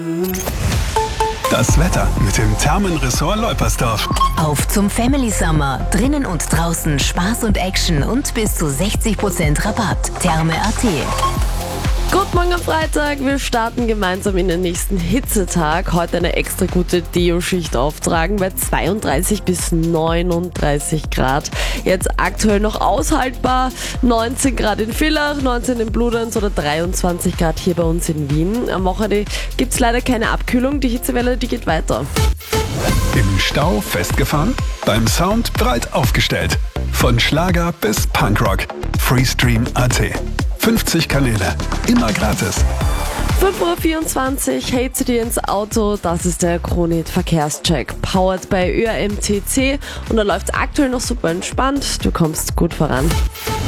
Das Wetter mit dem Thermenressort Leupersdorf. Auf zum Family Summer. Drinnen und draußen Spaß und Action und bis zu 60% Rabatt. Therme.at. Guten Morgen am Freitag, wir starten gemeinsam in den nächsten Hitzetag. Heute eine extra gute Deo-Schicht auftragen bei 32 bis 39 Grad. Jetzt aktuell noch aushaltbar, 19 Grad in Villach, 19 in Bludenz oder 23 Grad hier bei uns in Wien. Am Wochenende gibt es leider keine Abkühlung, die Hitzewelle die geht weiter. Im Stau festgefahren? Beim Sound breit aufgestellt. Von Schlager bis Punkrock. Freestream.at. 50 Kanäle, immer gratis. 5:24 Uhr, hey zu dir ins Auto, das ist der Kronehit Verkehrscheck, powered bei ÖAMTC und da läuft es aktuell noch super entspannt, du kommst gut voran.